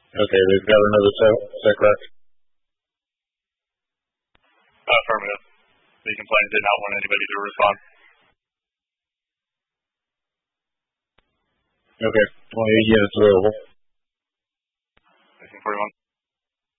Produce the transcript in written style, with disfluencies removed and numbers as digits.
Okay, we've got another set. Is that correct? Affirmative. The complainant did not want anybody to respond. Okay, 28 units available.